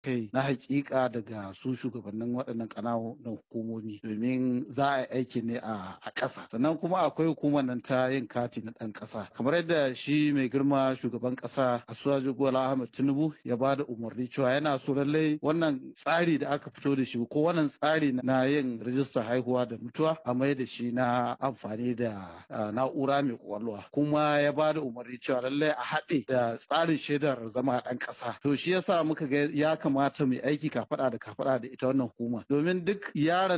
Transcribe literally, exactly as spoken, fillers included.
kai na hakika daga su shugabannin waɗannan ƙananan hukumomi domin za a yi aiki ne a ƙasa. Sannan kuma akwai hukumar nan ta yin kati na ɗan ƙasa. Kamar yadda shi mai girma shugaban ƙasa Asuwaju Bola Ahmed Tinubu ya ba da umarni cewa yana so lallai wannan tsari da aka fito da shi ko wannan tsari na yin rijistar haihuwa da mutuwa a mai da shi na amfani da na'ura mai kwakwalwa. Kuma ya ba da umarni cewa lallai a haɗe da tsarin shaidar zama ɗan ƙasa. To shi yasa muka ga ya kamata mu aiki kafaɗa da kafaɗa da ita wannan hukuma domin duk yaron